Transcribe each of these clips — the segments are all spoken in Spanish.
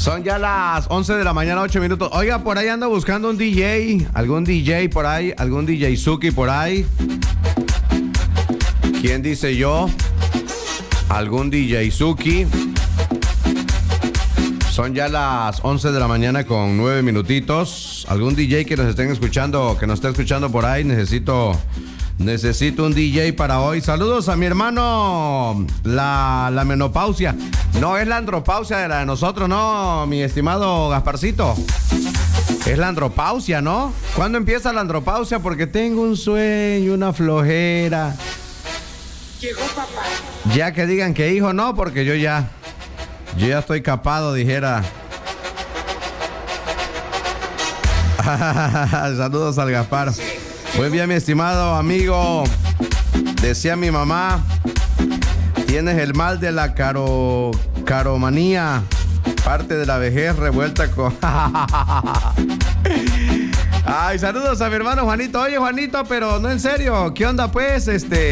Son ya las 11 de la mañana, 8 minutos. Oiga, por ahí ando buscando un DJ. ¿Algún DJ por ahí? ¿Algún DJ Suki por ahí? ¿Quién dice yo? ¿Algún DJ Suki? Son ya las 11 de la mañana con 9 minutitos. ¿Algún DJ que nos estén escuchando, que nos esté escuchando por ahí? Necesito un DJ para hoy. Saludos a mi hermano, la menopausia. No es la andropausia de la de nosotros, no, mi estimado Gasparcito. Es la andropausia, ¿no? ¿Cuándo empieza la andropausia? Porque tengo un sueño, una flojera. Llegó papá. Ya que digan que hijo, no, porque yo ya estoy capado, dijera. Saludos al Gaspar. Muy bien, mi estimado amigo. Decía mi mamá, tienes el mal de la caromanía, parte de la vejez revuelta con... Ay, saludos a mi hermano Juanito. Oye, Juanito, pero no en serio, ¿qué onda pues?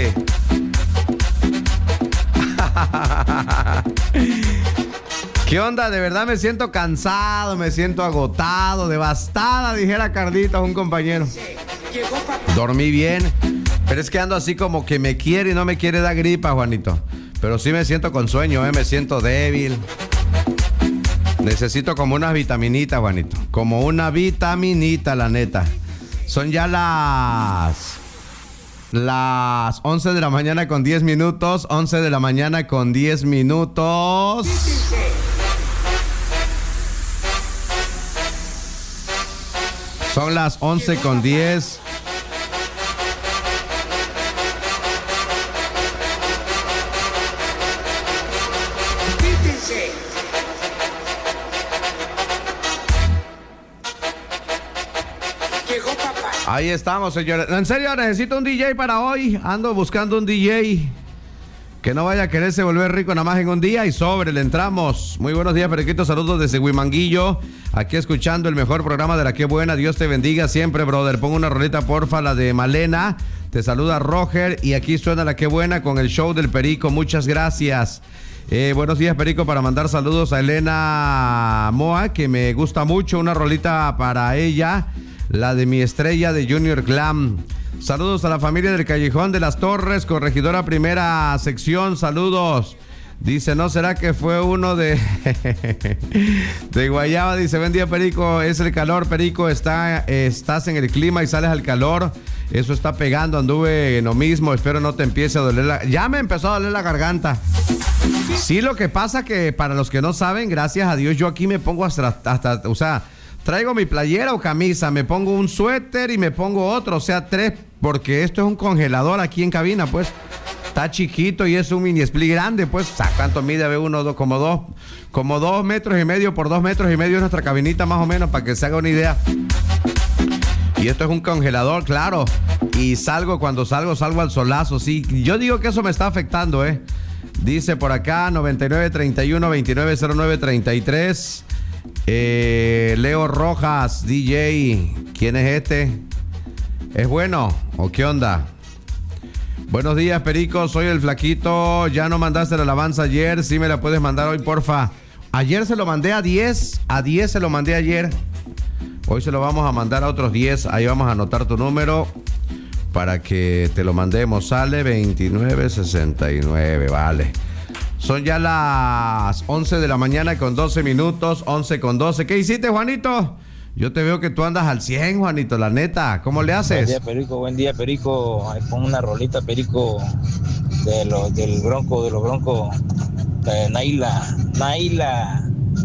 ¿Qué onda? De verdad me siento cansado, me siento agotado, devastada, dijera Carlitos, un compañero. Dormí bien, pero es que ando así como que me quiere y no me quiere dar gripa, Juanito. Pero sí me siento con sueño, me siento débil. Necesito como unas vitaminitas, Juanito. Como una vitaminita, la neta. Son ya las 11 de la mañana con 10 minutos. 11 de la mañana con 10 minutos. Son las 11 con 10. Ahí estamos, señores. En serio, necesito un DJ para hoy. Ando buscando un DJ que no vaya a quererse volver rico nada más en un día y sobre, le entramos. Muy buenos días, Periquito. Saludos desde Huimanguillo. Aquí escuchando el mejor programa de La Qué Buena. Dios te bendiga siempre, brother. Pongo una rolita, porfa, la de Malena. Te saluda Roger y aquí suena La Qué Buena con el show del Perico. Muchas gracias. Buenos días, Perico, para mandar saludos a Elena Moa, que me gusta mucho. Una rolita para ella, la de Mi Estrella de Junior Glam. Saludos a la familia del Callejón de las Torres, corregidora primera sección, saludos. Dice, ¿no será que fue uno de Guayaba? Dice, buen día, Perico, es el calor, Perico, estás en el clima y sales al calor. Eso está pegando, anduve en lo mismo, espero no te empiece a doler Ya me empezó a doler la garganta. Sí, lo que pasa que para los que no saben, gracias a Dios, yo aquí me pongo hasta o sea, traigo mi playera o camisa, me pongo un suéter y me pongo otro, o sea, 3, porque esto es un congelador aquí en cabina, pues. Está chiquito y es un mini split grande, pues. ¿Cuánto mide? Ve uno, como 2 metros y medio por 2 metros y medio es nuestra cabinita, más o menos, para que se haga una idea. Y esto es un congelador, claro. Y cuando salgo al solazo, sí. Yo digo que eso me está afectando, Dice por acá, 9931-290933. Leo Rojas, DJ. ¿Quién es este? ¿Es bueno o qué onda? Buenos días, Perico, soy el Flaquito. Ya no mandaste la alabanza ayer, sí me la puedes mandar hoy, porfa. Ayer se lo mandé a 10 se lo mandé ayer. Hoy se lo vamos a mandar a otros 10. Ahí vamos a anotar tu número para que te lo mandemos. Sale 2969, vale. Son ya las 11 de la mañana con 12 minutos, 11 con 12. ¿Qué hiciste, Juanito? Yo te veo que tú andas al 100, Juanito, la neta. ¿Cómo le haces? Buen día, Perico. Ahí pon una rolita, Perico, de los Broncos. Naila.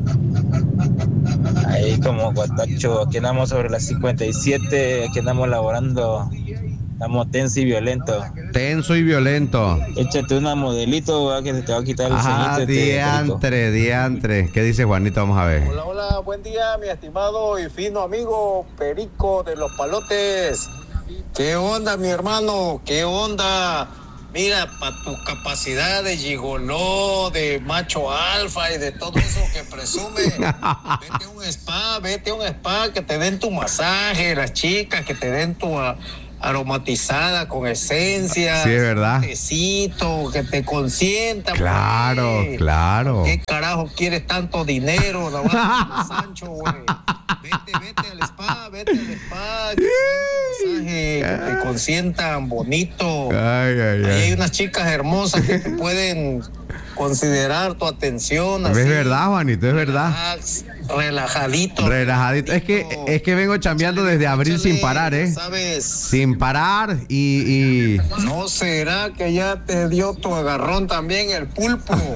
Ahí como guatacho, aquí andamos sobre las 57, aquí andamos laborando. Estamos tenso y violento. Échate una modelito, que se te va a quitar el ceñito. Diantre. ¿Qué dice Juanito? Vamos a ver. Hola, buen día, mi estimado y fino amigo Perico de los Palotes. ¿Qué onda, mi hermano? ¿Qué onda? Mira, para tu capacidad de gigoló, de macho alfa y de todo eso que presume, vete a un spa, que te den tu masaje, las chicas que te den tu aromatizada con esencia. Sí, es verdad. Tecito, que te consienta. Claro, güey. claro. ¿Qué carajo quieres tanto dinero? La vas a Sancho, güey. Vete al spa, que te den masaje, que te consientan bonito. Ay. Ahí hay unas chicas hermosas que te pueden considerar tu atención. Es verdad, Juanito, es verdad. Relajadito. Es que vengo chambeando desde abril sin parar, ¿Sabes? Sin parar y... ¿No será que ya te dio tu agarrón también el pulpo? El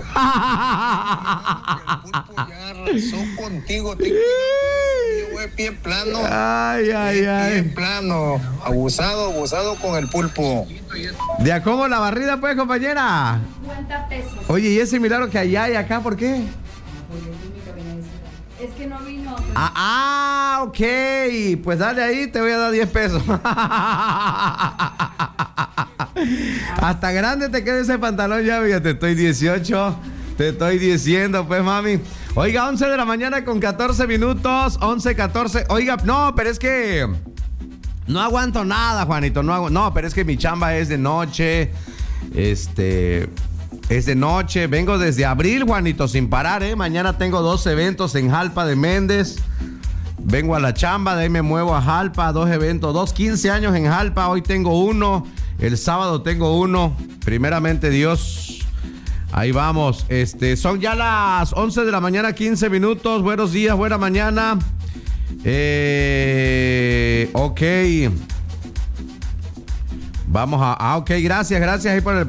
pulpo ya arrasó contigo. Pie plano. Pie plano. Abusado con el pulpo. ¿De a cómo la barrida, pues, compañera? 50 pesos. Oye, ¿y ese milagro que allá y acá, por qué? Es que no vino. Ok. Pues dale ahí, te voy a dar 10 pesos. Hasta grande te queda ese pantalón ya, fíjate, estoy 18. Te estoy diciendo, pues, mami. Oiga, 11 de la mañana con 14 minutos. 11:14. Oiga, no, pero es que no aguanto nada, Juanito. No, pero es que mi chamba es de noche. Es de noche. Vengo desde abril, Juanito, sin parar, Mañana tengo 2 eventos en Jalpa de Méndez. Vengo a la chamba, de ahí me muevo a Jalpa, 2 eventos, 15 años en Jalpa. Hoy tengo 1. El sábado tengo 1. Primeramente Dios. Ahí vamos. Son ya las 11 de la mañana, 15 minutos. Buenos días, buena mañana. Ok. Vamos a... ok, gracias ahí por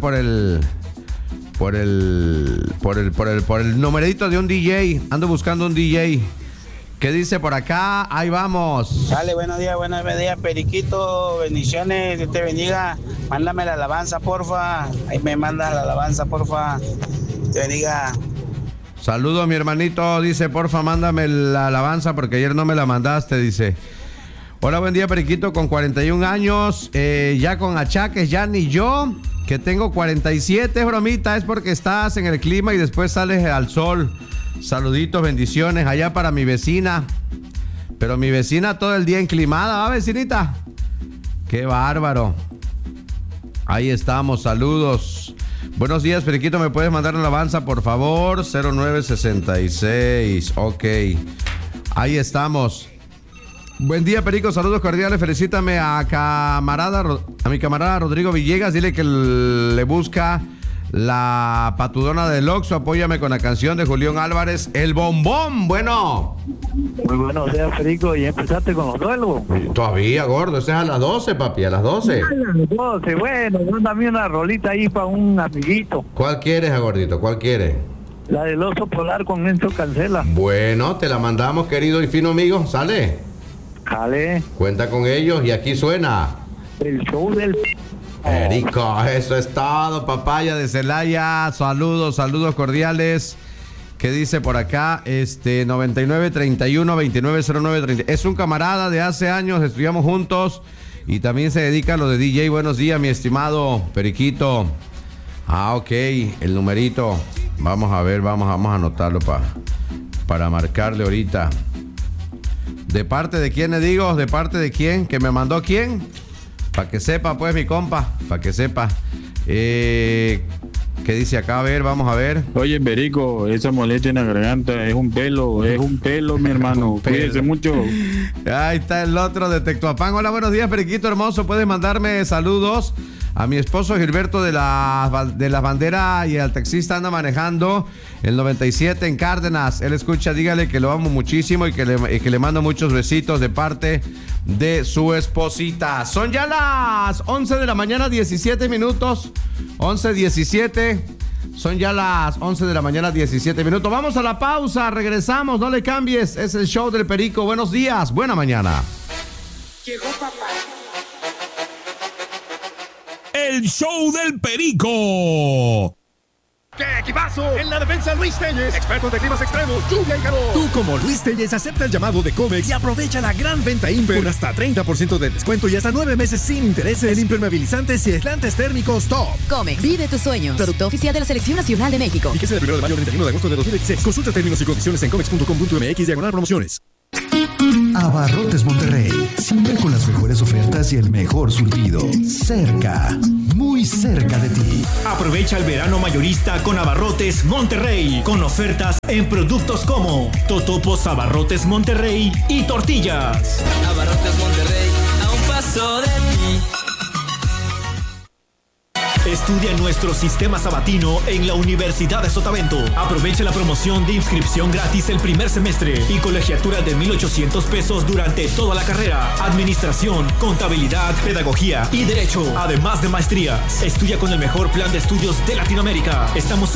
el numerito de un DJ. Ando buscando un DJ. ¿Qué dice por acá? Ahí vamos. Dale, buenos días, Periquito. Bendiciones, Dios te bendiga. Mándame la alabanza, porfa. Ahí me mandas la alabanza, porfa. Te bendiga. Saludos, mi hermanito. Dice, porfa, mándame la alabanza porque ayer no me la mandaste, dice. Hola, buen día, Periquito, con 41 años. Ya con achaques, ya ni yo, que tengo 47, bromita. Es porque estás en el clima y después sales al sol. Saluditos, bendiciones allá para mi vecina. Pero mi vecina todo el día enclimada, ¿va, vecinita? Qué bárbaro. Ahí estamos, saludos. Buenos días, Periquito, ¿me puedes mandar una alabanza, por favor? 0966, ok. Ahí estamos. Buen día, Perico, saludos cordiales, felicítame a mi camarada Rodrigo Villegas, dile que le busca la patudona del Oxxo, apóyame con la canción de Julián Álvarez, El Bombón. Bueno. Muy buenos días, Perico, ¿y empezaste con los duelos? Todavía, gordo, ese es a las 12, papi, a las 12. A las 12, bueno, mándame una rolita ahí para un amiguito. ¿Cuál quieres, gordito? ¿Cuál quieres? La del Oso Polar con Enzo Cancela. Bueno, te la mandamos, querido y fino amigo, ¿sale? Jale. Cuenta con ellos y aquí suena el show del... Perico, eso es todo, papaya de Celaya. Saludos cordiales. ¿Qué dice por acá? 9931-290930. Es un camarada de hace años, estudiamos juntos y también se dedica a lo de DJ. Buenos días, mi estimado Periquito. Ok, el numerito. Vamos a ver, vamos a anotarlo para marcarle ahorita. ¿De parte de quién le digo? ¿De parte de quién? ¿Que me mandó quién? Para que sepa, pues, mi compa. Para que sepa. ¿Qué dice acá? A ver, vamos a ver. Oye, Perico, esa molestia en la garganta es un pelo, mi hermano. Cuídese mucho. Ahí está el otro de Tectuapán. Hola, buenos días, Periquito hermoso. Puedes mandarme saludos a mi esposo Gilberto de las banderas y al taxista anda manejando el 97 en Cárdenas. Él escucha, dígale que lo amo muchísimo y que le mando muchos besitos de parte de su esposita. Son ya las 11 de la mañana, 17 minutos. 11:17. Son ya las 11 de la mañana, 17 minutos. Vamos a la pausa, regresamos, no le cambies. Es el show del Perico. Buenos días, buena mañana. Llegó papá. El show del Perico. ¡Qué equipazo! En la defensa, Luis Telles, expertos de climas extremos, lluvia y calor. Tú, como Luis Telles, acepta el llamado de Comex y aprovecha la gran venta Imper con hasta 30% de descuento y hasta 9 meses sin intereses en impermeabilizantes y aislantes térmicos top. Comex, vive tus sueños. Producto oficial de la Selección Nacional de México. Y que sea del 1 de mayo al 31 de agosto de 2016. Consulta términos y condiciones en comex.com.mx/promociones. Abarrotes Monterrey, siempre con las mejores ofertas y el mejor surtido. Cerca, muy cerca de ti. Aprovecha el verano mayorista con Abarrotes Monterrey, con ofertas en productos como totopos Abarrotes Monterrey y tortillas. Abarrotes Monterrey, a un paso de ti. Estudia en nuestro sistema sabatino en la Universidad de Sotavento. Aprovecha la promoción de inscripción gratis el primer semestre y colegiatura de 1,800 pesos durante toda la carrera. Administración, contabilidad, pedagogía y derecho, además de maestrías. Estudia con el mejor plan de estudios de Latinoamérica. Estamos